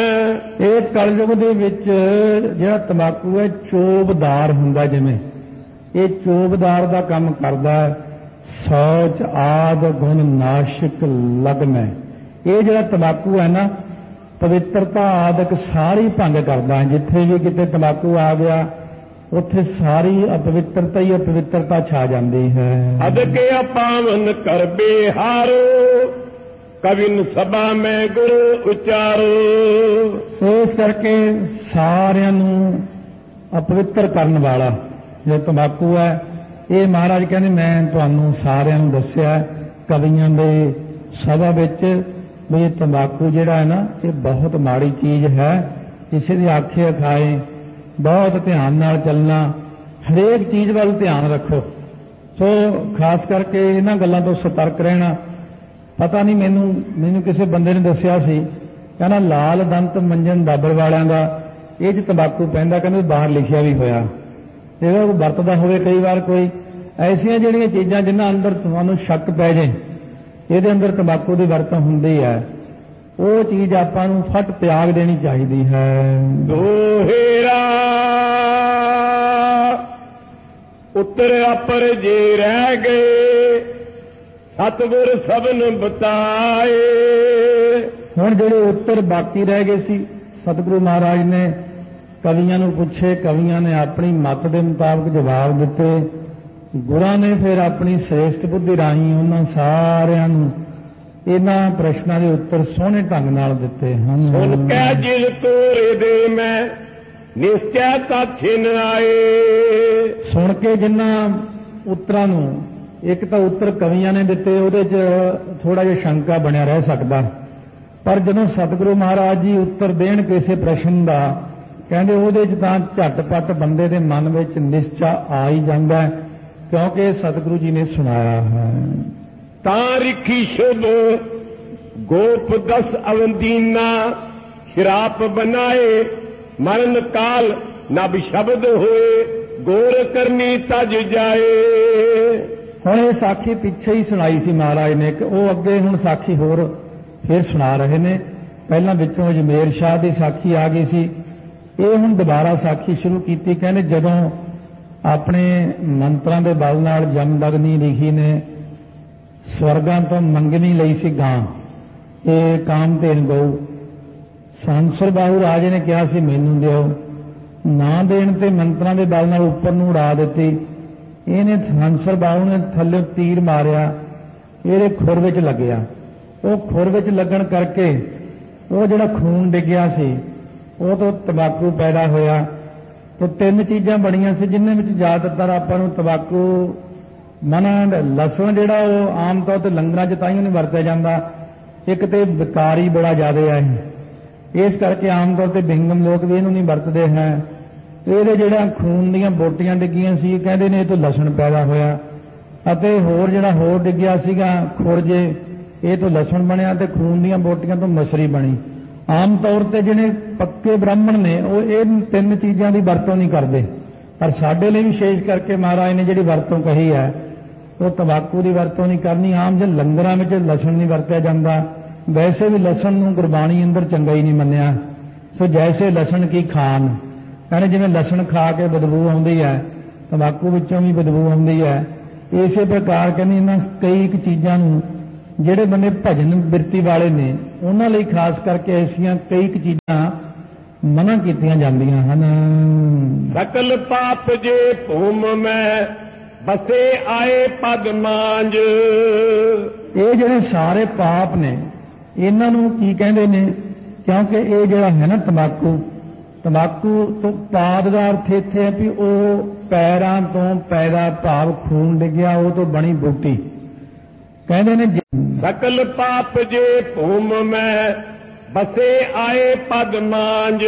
ਇਹ ਕਲਯੁਗ ਦੇ ਵਿੱਚ ਜਿਹੜਾ ਤੰਬਾਕੂ ਹੈ ਚੋਬਦਾਰ ਹੁੰਦਾ, ਜਿਵੇਂ ਇਹ ਚੋਬਦਾਰ ਦਾ ਕੰਮ ਕਰਦਾ ਹੈ। ਸੋਚ ਆਦ ਗੁਣ ਨਾਸ਼ਕ ਲਗ ਮੈਂ, ਇਹ ਜਿਹੜਾ ਤੰਬਾਕੂ ਹੈ ਨਾ ਪਵਿੱਤਰਤਾ ਆਦਿਕ ਸਾਰੀ ਭੰਗ ਕਰਦਾ ਹੈ। ਜਿੱਥੇ ਵੀ ਕਿਤੇ ਤੰਬਾਕੂ ਆ ਗਿਆ ਉੱਥੇ ਸਾਰੀ ਅਪਵਿੱਤਰਤਾ ਹੀ ਅਪਵਿੱਤਰਤਾ ਛਾ ਜਾਂਦੀ ਹੈ। ਅਦਕੇ ਅਪਾਵਨ ਕਰ ਬਿਹਾਰੋ, ਕਵਿਨ ਸਭਾ ਮੈਂ ਗੁਰ ਉਚਾਰੋ। ਸੋ ਇਸ ਕਰਕੇ ਸਾਰਿਆਂ ਨੂੰ ਅਪਵਿੱਤਰ ਕਰਨ ਵਾਲਾ ਜਿਹੜਾ ਤੰਬਾਕੂ ਹੈ, ਇਹ ਮਹਾਰਾਜ ਕਹਿੰਦੇ ਮੈਂ ਤੁਹਾਨੂੰ ਸਾਰਿਆਂ ਨੂੰ ਦੱਸਿਆ ਕਵੀਆਂ ਦੇ ਸਭਾ ਵਿੱਚ ਵੀ ਇਹ ਤੰਬਾਕੂ ਜਿਹੜਾ ਹੈ ਨਾ ਇਹ ਬਹੁਤ ਮਾੜੀ ਚੀਜ਼ ਹੈ। ਕਿਸੇ ਦੀ ਆਖੇ ਅਖਾਏ ਬਹੁਤ ਧਿਆਨ ਨਾਲ ਚੱਲਣਾ, ਹਰੇਕ ਚੀਜ਼ ਵੱਲ ਧਿਆਨ ਰੱਖੋ। ਸੋ ਖਾਸ ਕਰਕੇ ਇਹਨਾਂ ਗੱਲਾਂ ਤੋਂ ਸਤਰਕ ਰਹਿਣਾ। ਪਤਾ ਨਹੀਂ ਮੈਨੂੰ ਮੈਨੂੰ ਕਿਸੇ ਬੰਦੇ ਨੇ ਦੱਸਿਆ ਸੀ, ਕਹਿੰਦਾ ਲਾਲ ਦੰਤ ਮੰਜਨ ਡਾਬਰ ਵਾਲਿਆਂ ਦਾ ਇਹ 'ਚ ਤੰਬਾਕੂ ਪੈਂਦਾ, ਕਹਿੰਦੇ ਬਾਹਰ ਲਿਖਿਆ ਵੀ ਹੋਇਆ। ਜਿਹੜਾ ਉਹ ਵਰਤਦਾ ਹੋਵੇ ਕਈ ਵਾਰ ਕੋਈ ਐਸੀਆਂ ਜਿਹੜੀਆਂ ਚੀਜ਼ਾਂ ਜਿਨ੍ਹਾਂ ਅੰਦਰ ਤੁਹਾਨੂੰ ਸ਼ੱਕ ਪੈ ਜਾਏ ਇਹਦੇ ਅੰਦਰ ਤੰਬਾਕੂ ਦੀ ਵਰਤੋਂ ਹੁੰਦੀ ਹੈ, ਉਹ ਚੀਜ਼ ਆਪਾਂ ਨੂੰ ਫਟ ਤਿਆਗ ਦੇਣੀ ਚਾਹੀਦੀ ਹੈ। ਦੋਹੇਰਾ ਉੱਤਰ ਅਪਰ ਜੇ ਰਹਿ ਗਏ, ਸਤਿਗੁਰ ਸਭਨ ਬਤਾਏ। ਹੁਣ ਜਿਹੜੇ ਉੱਤਰ ਬਾਕੀ ਰਹਿ ਗਏ ਸੀ, ਸਤਿਗੁਰੂ ਮਹਾਰਾਜ ਨੇ ਕਵੀਆਂ ਨੂੰ ਪੁੱਛੇ, ਕਵੀਆਂ ਨੇ ਆਪਣੀ ਮੱਤ ਦੇ ਮੁਤਾਬਕ ਜਵਾਬ ਦਿੱਤੇ। ਗੁਰਾਂ ਨੇ ਫਿਰ ਆਪਣੀ ਸ੍ਰੇਸ਼ਟ ਬੁੱਧੀ ਰਾਹੀਂ ਉਹਨਾਂ ਸਾਰਿਆਂ ਨੂੰ ਇਹਨਾਂ ਪ੍ਰਸ਼ਨਾਂ ਦੇ ਉੱਤਰ ਸੋਹਣੇ ਢੰਗ ਨਾਲ ਦਿੱਤੇ ਹਨ। ਸੁਣ ਕੇ ਜਿਲ ਤੋਰੇ ਦੇ ਮੈਂ ਨਿਸ਼ਚੈ ਤਾਂ ਛਿਨ ਆਏ। ਸੁਣ ਕੇ ਜਿਨ੍ਹਾਂ ਉੱਤਰਾਂ ਨੂੰ, ਇੱਕ ਤਾਂ ਉੱਤਰ ਕਵੀਆਂ ਨੇ ਦਿੱਤੇ, ਉਹਦੇ 'ਚ ਥੋੜਾ ਜਿਹਾ ਸ਼ੰਕਾ ਬਣਿਆ ਰਹਿ ਸਕਦਾ, ਪਰ ਜਦੋਂ ਸਤਿਗੁਰੂ ਮਹਾਰਾਜ ਜੀ ਉੱਤਰ ਦੇਣ ਕਿਸੇ ਪ੍ਰਸ਼ਨ ਦਾ, ਕਹਿੰਦੇ ਉਹਦੇ 'ਚ ਤਾਂ ਝਟਪਟ ਬੰਦੇ ਦੇ ਮਨ ਵਿੱਚ ਨਿਸ਼ਚਾ ਆ ਹੀ ਜਾਂਦਾ ਹੈ, ਕਿਉਂਕਿ ਸਤਿਗੁਰੂ ਜੀ ਨੇ ਸੁਣਾਇਆ ਹੈ। ਤਾਂ ਰਿਖੀ ਸ਼ੁਭ ਗੋਪ ਦਸ ਅਵੰਦੀਨਾ ਸ਼ਰਾਪ ਬਨਾਏ। ਮਰਨ ਕਾਲ ਨਬ ਸ਼ਬਦ ਹੋਏ ਗੋਰ ਕਰਨੀ ਤਜ ਜਾਏ। ਹੁਣ ਇਹ ਸਾਖੀ ਪਿੱਛੇ ਹੀ ਸੁਣਾਈ ਸੀ ਮਹਾਰਾਜ ਨੇ, ਕਿ ਉਹ ਅੱਗੇ ਹੁਣ ਸਾਖੀ ਹੋਰ ਫਿਰ ਸੁਣਾ ਰਹੇ ਨੇ। ਪਹਿਲਾਂ ਵਿੱਚੋਂ ਅਜਮੇਰ ਸ਼ਾਹ ਦੀ ਸਾਖੀ ਆ ਗਈ ਸੀ, ਇਹ ਹੁਣ ਦੁਬਾਰਾ ਸਾਖੀ ਸ਼ੁਰੂ ਕੀਤੀ। ਕਹਿੰਦੇ ਜਦੋਂ ਆਪਣੇ ਮੰਤਰਾਂ ਦੇ ਬਲ ਨਾਲ ਜਮਦਗਨੀ ਲਿਖੀ ਨੇ ਸਵਰਗਾਂ ਤੋਂ ਮੰਗਣੀ ਲਈ ਸੀ ਗਾਂ, ਇਹ ਕਾਮਧੇਨ ਗਊ, ਸੰਸਰ ਬਾਹੂ ਰਾਜੇ ਨੇ ਕਿਹਾ ਸੀ ਮੈਨੂੰ ਦਿਓ, ਨਾ ਦੇਣ ਤੇ ਮੰਤਰਾਂ ਦੇ ਬਲ ਨਾਲ ਉੱਪਰ ਨੂੰ ਉਡਾ ਦਿੱਤੀ। ਇਹਨੇ ਸੰਸਰ ਬਾਹੂ ਨੇ ਥੱਲੇ ਤੀਰ ਮਾਰਿਆ, ਇਹਦੇ ਖੁਰ ਵਿੱਚ ਲੱਗਿਆ। ਉਹ ਖੁਰ ਵਿੱਚ ਲੱਗਣ ਕਰਕੇ ਉਹ ਜਿਹੜਾ ਖੂਨ ਡਿੱਗਿਆ ਸੀ ਉਹ ਤੋਂ ਤੰਬਾਕੂ ਪੈਦਾ ਹੋਇਆ। ਤਾਂ ਤਿੰਨ ਚੀਜ਼ਾਂ ਬਣੀਆਂ ਸੀ ਜਿਨ੍ਹਾਂ ਵਿੱਚ ਜ਼ਿਆਦਾਤਰ ਆਪਾਂ ਨੂੰ ਤੰਬਾਕੂ ਮਨਾ। ਲਸਣ ਜਿਹੜਾ ਉਹ ਆਮ ਤੌਰ ਤੇ ਲੰਗਰਾਂ 'ਚ ਤਾਂ ਹੀ ਨਹੀਂ ਵਰਤਿਆ ਜਾਂਦਾ, ਇੱਕ ਤੇ ਵਿਕਾਰੀ ਬੜਾ ਜ਼ਿਆਦਾ ਹੈ, ਇਸ ਕਰਕੇ ਆਮ ਤੌਰ ਤੇ ਬਿੰਗਮ ਲੋਕ ਵੀ ਇਹਨੂੰ ਨਹੀਂ ਵਰਤਦੇ ਹੈ। ਇਹਦੇ ਜਿਹੜਾ ਖੂਨ ਦੀਆਂ ਬੋਟੀਆਂ ਡਿੱਗੀਆਂ ਸੀ, ਕਹਿੰਦੇ ਨੇ ਇਹ ਤੋਂ ਲਸਣ ਪੈਦਾ ਹੋਇਆ। ਅਤੇ ਹੋਰ ਜਿਹੜਾ ਹੋਰ ਡਿੱਗਿਆ ਸੀਗਾ ਖੁਰਜੇ, ਇਹ ਤੋਂ ਲਸਣ ਬਣਿਆ, ਤੇ ਖੂਨ ਦੀਆਂ ਬੋਟੀਆਂ ਤੋਂ ਮਸਰੀ ਬਣੀ। ਆਮ ਤੌਰ ਤੇ ਜਿਹੜੇ ਪੱਕੇ ਬ੍ਰਾਹਮਣ ਨੇ ਉਹ ਇਹ ਤਿੰਨ ਚੀਜ਼ਾਂ ਦੀ ਵਰਤੋਂ ਨਹੀਂ ਕਰਦੇ, ਪਰ ਸਾਡੇ ਲਈ ਵਿਸ਼ੇਸ਼ ਕਰਕੇ ਮਹਾਰਾਜ ਨੇ ਜਿਹੜੀ ਵਰਤੋਂ ਕਹੀ ਹੈ ਉਹ ਤੰਬਾਕੂ ਦੀ ਵਰਤੋਂ ਨਹੀਂ ਕਰਨੀ। ਆਮ ਜੇ ਲੰਗਰਾਂ ਵਿੱਚ ਲਸਣ ਨਹੀਂ ਵਰਤਿਆ ਜਾਂਦਾ, ਵੈਸੇ ਵੀ ਲਸਣ ਨੂੰ ਗੁਰਬਾਣੀ ਅੰਦਰ ਚੰਗਾ ਹੀ ਨਹੀਂ ਮੰਨਿਆ। ਸੋ ਜੈਸੇ ਲਸਣ ਕੀ ਖਾਨ, ਕਹਿੰਦੇ ਜਿਵੇਂ ਲਸਣ ਖਾ ਕੇ ਬਦਬੂ ਆਉਂਦੀ ਹੈ, ਤੰਬਾਕੂ ਵਿੱਚੋਂ ਵੀ ਬਦਬੂ ਆਉਂਦੀ ਹੈ, ਇਸੇ ਪ੍ਰਕਾਰ ਕਹਿੰਦੇ ਇਹਨਾਂ ਕਈ ਇੱਕ ਚੀਜ਼ਾਂ ਨੂੰ ਜਿਹੜੇ ਬੰਦੇ ਭਜਨ ਬਿਰਤੀ ਵਾਲੇ ਨੇ ਉਹਨਾਂ ਲਈ ਖਾਸ ਕਰਕੇ ਐਸੀਆਂ ਕਈ ਇੱਕ ਚੀਜ਼ਾਂ ਮਨਾ ਕੀਤੀਆਂ ਜਾਂਦੀਆਂ ਹਨ। ਸਕਲ ਪਾਪ ਜੇ ਭੂਮ ਮੈਂ ਬਸੇ ਆਏ ਪਦ ਮਾਂਜ। ਇਹ ਜਿਹੜੇ ਸਾਰੇ ਪਾਪ ਨੇ ਇਹਨਾਂ ਨੂੰ ਕੀ ਕਹਿੰਦੇ ਨੇ, ਕਿਉਂਕਿ ਇਹ ਜਿਹੜਾ ਹੈ ਨਾ ਤੰਬਾਕੂ, ਤੰਬਾਕੂ ਤੋਂ ਪਾਦ ਦਾ ਅਰਥ ਇੱਥੇ ਹੈ ਵੀ ਉਹ ਪੈਰਾਂ ਤੋਂ ਪੈਦਾ ਭਾਵ ਖੂਨ ਡਿੱਗਿਆ ਉਹ ਤੋਂ ਬਣੀ ਬੂਟੀ। ਕਹਿੰਦੇ ਨੇ ਸਕਲ ਪਾਪ ਜੇ ਭੂਮ ਮੈਂ ਬਸੇ ਆਏ ਪਦ ਮਾਂਜ।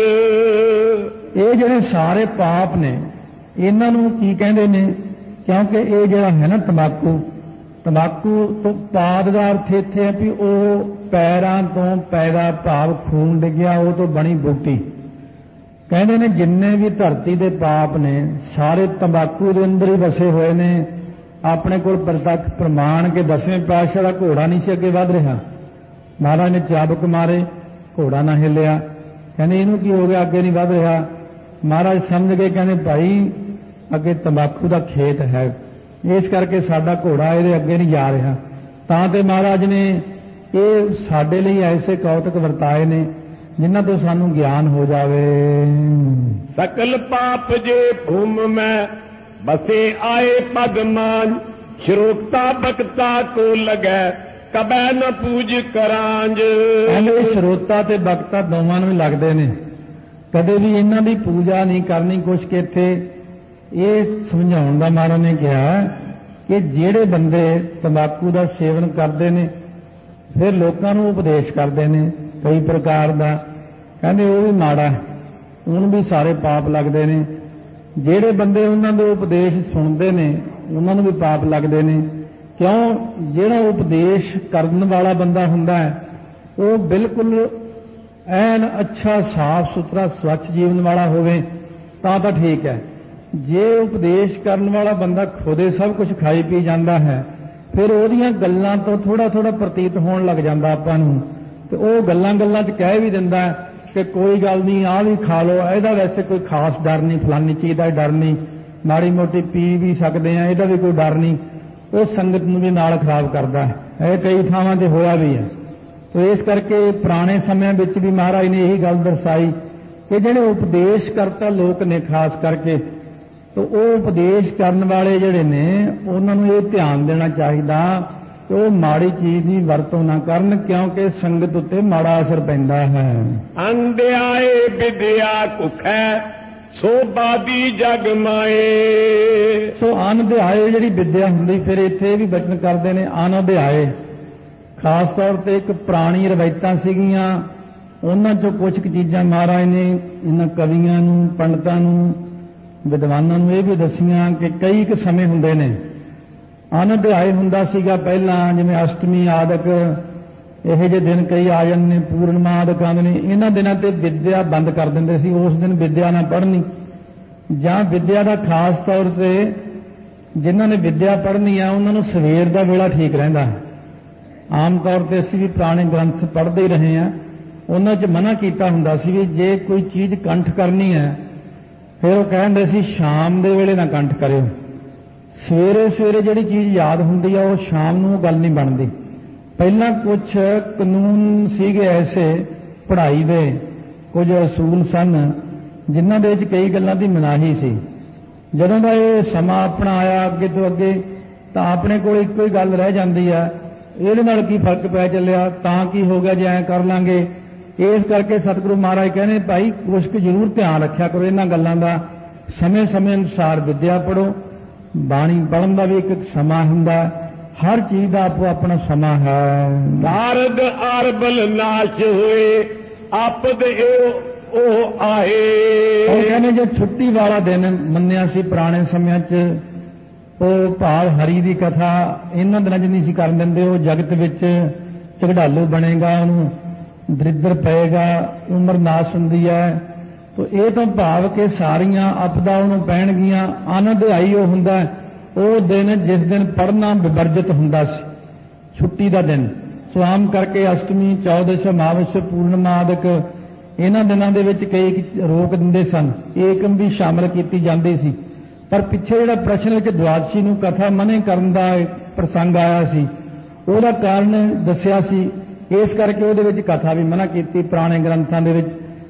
ਇਹ ਜਿਹੜੇ ਸਾਰੇ ਪਾਪ ਨੇ ਇਹਨਾਂ ਨੂੰ ਕੀ ਕਹਿੰਦੇ ਨੇ, ਕਿਉਂਕਿ ਇਹ ਜਿਹੜਾ ਹੈ ਨਾ ਤੰਬਾਕੂ, ਤੰਬਾਕੂ ਤੋਂ ਪਾਦ ਦਾ ਅਰਥ ਇੱਥੇ ਹੈ ਵੀ ਉਹ ਪੈਰਾਂ ਤੋਂ ਪੈਦਾ ਭਾਵ ਖੂਨ ਡਿੱਗਿਆ ਉਹ ਤੋਂ ਬਣੀ ਬੂਟੀ। ਕਹਿੰਦੇ ਨੇ ਜਿੰਨੇ ਵੀ ਧਰਤੀ ਦੇ ਪਾਪ ਨੇ ਸਾਰੇ ਤੰਬਾਕੂ ਦੇ ਅੰਦਰ ਹੀ ਵਸੇ ਹੋਏ ਨੇ। ਆਪਣੇ ਕੋਲ ਪ੍ਰਤੱਖ ਪ੍ਰਮਾਣ ਕੇ ਦਸਵੇਂ ਪਾਤਸ਼ਾਹ ਦਾ ਘੋੜਾ ਨਹੀਂ ਸੀ ਅੱਗੇ ਵਧ ਰਿਹਾ, ਮਹਾਰਾਜ ਨੇ ਚਾਬਕ ਮਾਰੇ, ਘੋੜਾ ਨਾ ਹਿੱਲਿਆ। ਕਹਿੰਦੇ ਇਹਨੂੰ ਕੀ ਹੋ ਗਿਆ, ਅੱਗੇ ਨਹੀਂ ਵਧ ਰਿਹਾ। ਮਹਾਰਾਜ ਸਮਝ ਗਏ, ਕਹਿੰਦੇ ਭਾਈ ਅੱਗੇ ਤੰਬਾਕੂ ਦਾ ਖੇਤ ਹੈ, ਇਸ ਕਰਕੇ ਸਾਡਾ ਘੋੜਾ ਇਹਦੇ ਅੱਗੇ ਨਹੀਂ ਜਾ ਰਿਹਾ। ਤਾਂ ਤੇ ਮਹਾਰਾਜ ਨੇ ਇਹ ਸਾਡੇ ਲਈ ਐਸੇ ਕੌਤਕ ਵਰਤਾਏ ਨੇ ਜਿਨ੍ਹਾਂ ਤੋਂ ਸਾਨੂੰ ਗਿਆਨ ਹੋ ਜਾਵੇ। ਸਕਲ ਪਾਪ ਜੇ ਭੂਮ ਮੈਂ बसे आए पद मान। श्रोता बकता को लगे कबै न पूज करांज। ਕਹਿੰਦੇ ਸਰੋਤਾ ਤੇ ਬਖਤਾ ਦੋਵਾਂ ਨੂੰ ਲੱਗਦੇ ਨੇ, ਕਦੇ ਵੀ ਇਹਨਾਂ ਦੀ ਪੂਜਾ ਨਹੀਂ ਕਰਨੀ। ਕੁਛ ਕਿ ਇੱਥੇ ਇਹ ਸਮਝਾਉਣ ਦਾ ਮਹਾਰਾਜ ਨੇ ਕਿਹਾ ਕਿ ਜਿਹੜੇ ਬੰਦੇ ਤੰਬਾਕੂ ਦਾ ਸੇਵਨ ਕਰਦੇ ਨੇ ਫਿਰ ਲੋਕਾਂ ਨੂੰ ਉਪਦੇਸ਼ ਕਰਦੇ ਨੇ ਕਈ ਪ੍ਰਕਾਰ ਦਾ, ਕਹਿੰਦੇ ਉਹ ਵੀ ਮਾੜਾ, ਉਹਨੂੰ ਵੀ ਸਾਰੇ ਪਾਪ ਲੱਗਦੇ ਨੇ। ਜਿਹੜੇ ਬੰਦੇ ਉਹਨਾਂ ਦੇ ਉਪਦੇਸ਼ ਸੁਣਦੇ ਨੇ ਉਹਨਾਂ ਨੂੰ ਵੀ ਪਾਪ ਲੱਗਦੇ ਨੇ। ਕਿਉਂ? ਜਿਹੜਾ ਉਪਦੇਸ਼ ਕਰਨ ਵਾਲਾ ਬੰਦਾ ਹੁੰਦਾ ਹੈ ਉਹ ਬਿਲਕੁਲ ਐਨ ਅੱਛਾ ਸਾਫ਼ ਸੁਥਰਾ ਸਵੱਛ ਜੀਵਨ ਵਾਲਾ ਹੋਵੇ ਤਾਂ ਤਾਂ ਠੀਕ ਹੈ। ਜੇ ਉਪਦੇਸ਼ ਕਰਨ ਵਾਲਾ ਬੰਦਾ ਖੁਦੇ ਸਭ ਕੁਝ ਖਾਈ ਪੀ ਜਾਂਦਾ ਹੈ ਫਿਰ ਉਹਦੀਆਂ ਗੱਲਾਂ ਤੋਂ ਥੋੜਾ ਥੋੜਾ ਪ੍ਰਤੀਤ ਹੋਣ ਲੱਗ ਜਾਂਦਾ ਆਪਾਂ ਨੂੰ, ਤੇ ਉਹ ਗੱਲਾਂ ਗੱਲਾਂ 'ਚ ਕਹਿ ਵੀ ਦਿੰਦਾ ਕਿ ਕੋਈ ਗੱਲ ਨਹੀਂ ਆਹ ਵੀ ਖਾ ਲਓ, ਇਹਦਾ ਵੈਸੇ ਕੋਈ ਖਾਸ ਡਰ ਨਹੀਂ, ਫਲਾਨੀ ਚੀਜ਼ ਦਾ ਡਰ ਨਹੀਂ, ਮਾੜੀ ਮੋਟੀ ਪੀ ਵੀ ਸਕਦੇ ਆ, ਇਹਦਾ ਵੀ ਕੋਈ ਡਰ ਨਹੀਂ। ਉਹ ਸੰਗਤ ਨੂੰ ਵੀ ਨਾਲ ਖਰਾਬ ਕਰਦਾ ਹੈ। ਇਹ ਕਈ ਥਾਵਾਂ ਤੇ ਹੋਇਆ ਵੀ ਹੈ। ਤੇ ਇਸ ਕਰਕੇ ਪੁਰਾਣੇ ਸਮਿਆਂ ਵਿੱਚ ਵੀ ਮਹਾਰਾਜ ਨੇ ਇਹੀ ਗੱਲ ਦਰਸਾਈ ਕਿ ਜਿਹੜੇ ਉਪਦੇਸ਼ ਕਰਤਾ ਲੋਕ ਨੇ ਖਾਸ ਕਰਕੇ, ਤੇ ਉਹ ਉਪਦੇਸ਼ ਕਰਨ ਵਾਲੇ ਜਿਹੜੇ ਨੇ ਉਹਨਾਂ ਨੂੰ ਇਹ ਧਿਆਨ ਦੇਣਾ ਚਾਹੀਦਾ ਕਿ ਉਹ ਮਾੜੀ ਚੀਜ਼ ਦੀ ਵਰਤੋਂ ਨਾ ਕਰਨ, ਕਿਉਂਕਿ ਸੰਗਤ ਉੱਤੇ ਮਾੜਾ ਅਸਰ ਪੈਂਦਾ ਹੈ। ਅੰਧਿਆਏ ਵਿਦਿਆ ਕੁਖੈ ਸੋਭਾ ਦੀ ਜਗ ਮਾਏ। ਸੋ ਅਨਧਿਆਏ ਜਿਹੜੀ ਵਿਦਿਆ ਹੁੰਦੀ, ਫਿਰ ਇੱਥੇ ਵੀ ਬਚਨ ਕਰਦੇ ਨੇ ਅਨਧਿਆਏ। ਖਾਸ ਤੌਰ ਤੇ ਇੱਕ ਪੁਰਾਣੀ ਰਵਾਇਤਾਂ ਸੀਗੀਆਂ, ਉਹਨਾਂ ਚੋਂ ਕੁਝ ਕੁ ਚੀਜ਼ਾਂ ਮਹਾਰਾਜ ਨੇ ਇਹਨਾਂ ਕਵੀਆਂ ਨੂੰ, ਪੰਡਤਾਂ ਨੂੰ, ਵਿਦਵਾਨਾਂ ਨੂੰ ਇਹ ਵੀ ਦੱਸੀਆਂ ਕਿ ਕਈ ਕੁ ਸਮੇਂ ਹੁੰਦੇ ਨੇ। ਅਨਧਿਆਏ ਹੁੰਦਾ ਸੀਗਾ ਪਹਿਲਾਂ, ਜਿਵੇਂ ਅਸ਼ਟਮੀ ਆਦਿਕ ਇਹੋ ਜਿਹੇ ਦਿਨ ਕਈ ਆ ਜਾਂਦੇ ਨੇ, ਪੂਰਨਿਮਾ ਆਦਿਕ ਆਉਂਦੇ ਨੇ। ਇਹਨਾਂ ਦਿਨਾਂ ਤੇ ਵਿਦਿਆ ਬੰਦ ਕਰ ਦਿੰਦੇ ਸੀ, ਉਸ ਦਿਨ ਵਿਦਿਆ ਨਾ ਪੜ੍ਹਨੀ, ਜਾਂ ਵਿਦਿਆ ਦਾ ਖਾਸ ਤੌਰ ਤੇ ਜਿਨ੍ਹਾਂ ਨੇ ਵਿਦਿਆ ਪੜ੍ਹਨੀ ਆ ਉਹਨਾਂ ਨੂੰ ਸਵੇਰ ਦਾ ਵੇਲਾ ਠੀਕ ਰਹਿੰਦਾ ਹੈ। ਆਮ ਤੌਰ ਤੇ ਅਸੀਂ ਵੀ ਪੁਰਾਣੇ ਗ੍ਰੰਥ ਪੜ੍ਹਦੇ ਹੀ ਰਹੇ ਹਾਂ, ਉਹਨਾਂ 'ਚ ਮਨਾ ਕੀਤਾ ਹੁੰਦਾ ਸੀ ਵੀ ਜੇ ਕੋਈ ਚੀਜ਼ ਕੰਠ ਕਰਨੀ ਹੈ ਫਿਰ ਉਹ ਕਹਿੰਦੇ ਸੀ ਸ਼ਾਮ ਦੇ ਵੇਲੇ ਨਾ ਕੰਠ ਕਰਿਓ। ਸਵੇਰੇ ਸਵੇਰੇ ਜਿਹੜੀ ਚੀਜ਼ ਯਾਦ ਹੁੰਦੀ ਆ ਉਹ ਸ਼ਾਮ ਨੂੰ ਉਹ ਗੱਲ ਨਹੀਂ ਬਣਦੀ। ਪਹਿਲਾਂ ਕੁਝ ਕਾਨੂੰਨ ਸੀਗੇ ਐਸੇ, ਪੜ੍ਹਾਈ ਦੇ ਕੁਝ ਅਸੂਲ ਸਨ ਜਿਨ੍ਹਾਂ ਦੇ ਵਿੱਚ ਕਈ ਗੱਲਾਂ ਦੀ ਮਨਾਹੀ ਸੀ। ਜਦੋਂ ਦਾ ਇਹ ਸਮਾਂ ਆਪਣਾ ਆਇਆ ਅੱਗੇ ਤੋਂ ਅੱਗੇ, ਤਾਂ ਆਪਣੇ ਕੋਲ ਇੱਕੋ ਹੀ ਗੱਲ ਰਹਿ ਜਾਂਦੀ ਆ, ਇਹਦੇ ਨਾਲ ਕੀ ਫਰਕ ਪੈ ਚੱਲਿਆ, ਤਾਂ ਕੀ ਹੋ ਗਿਆ ਜੇ ਐਂ ਕਰ ਲਾਂਗੇ। ਇਸ ਕਰਕੇ ਸਤਿਗੁਰੂ ਮਹਾਰਾਜ ਕਹਿੰਦੇ ਭਾਈ ਕੁਛ ਕੁ ਜ਼ਰੂਰ ਧਿਆਨ ਰੱਖਿਆ ਕਰੋ ਇਹਨਾਂ ਗੱਲਾਂ ਦਾ। ਸਮੇਂ ਸਮੇਂ ਅਨੁਸਾਰ ਵਿਦਿਆ ਪੜ੍ਹੋ, ਬਾਣੀ ਪੜ੍ਹਨ ਦਾ ਵੀ ਇੱਕ ਸਮਾਂ ਹੁੰਦਾ, ਹਰ ਚੀਜ਼ ਦਾ ਆਪੋ ਆਪਣਾ ਸਮਾਂ ਹੈ। ਨਾਰਦ ਅਰਬਲ ਨਾਸ਼ ਹੋਏ ਆਪਦ ਉਹ ਆਏ। ਉਹ ਕਹਿੰਦੇ ਜੇ ਛੁੱਟੀ ਵਾਲਾ ਦਿਨ ਮੰਨਿਆ ਸੀ ਪੁਰਾਣੇ ਸਮਿਆਂ 'ਚ, ਉਹ ਭਾਵ ਹਰੀ ਦੀ ਕਥਾ ਇਹਨਾਂ ਦਿਨਾਂ 'ਚ ਨਹੀਂ ਸੀ ਕਰਨ ਦਿੰਦੇ। ਉਹ ਜਗਤ ਵਿੱਚ ਝਗੜਾਲੂ ਬਣੇਗਾ, ਉਹਨੂੰ ਦਰਿਦਰ ਪਏਗਾ, ਉਮਰ ਨਾਸ ਹੁੰਦੀ ਹੈ। ਤੋ ਇਹ ਤਾਂ ਭਾਵ ਕਿ ਸਾਰੀਆਂ ਆਪਦਾ ਉਹਨੂੰ ਪੈਣਗੀਆਂ। ਅਨਧਿਆਈ ਉਹ ਹੁੰਦਾ ਉਹ ਦਿਨ ਜਿਸ ਦਿਨ ਪੜ੍ਹਨਾ ਵਿਵਰਜਿਤ ਹੁੰਦਾ ਸੀ, ਛੁੱਟੀ ਦਾ ਦਿਨ। ਸੋ ਆਮ ਕਰਕੇ ਅਸ਼ਟਮੀ, ਚੌਦਸ, ਅਮਾਵਸ, ਪੂਰਨਿਮਾ ਆਦਿਕ ਇਹਨਾਂ ਦਿਨਾਂ ਦੇ ਵਿੱਚ ਕਈ ਰੋਕ ਦਿੰਦੇ ਸਨ, ਏਕਮ ਵੀ ਸ਼ਾਮਲ ਕੀਤੀ ਜਾਂਦੀ ਸੀ। ਪਰ ਪਿੱਛੇ ਜਿਹੜਾ ਪ੍ਰਸ਼ਨ ਵਿੱਚ ਦੁਆਦਸ਼ੀ ਨੂੰ ਕਥਾ ਮਨੇ ਕਰਨ ਦਾ ਪ੍ਰਸੰਗ ਆਇਆ ਸੀ, ਉਹਦਾ ਕਾਰਨ ਦੱਸਿਆ ਸੀ, ਇਸ ਕਰਕੇ ਉਹਦੇ ਵਿੱਚ ਕਥਾ ਵੀ ਮਨਾ ਕੀਤੀ ਪੁਰਾਣੇ ਗ੍ਰੰਥਾਂ ਦੇ ਵਿੱਚ।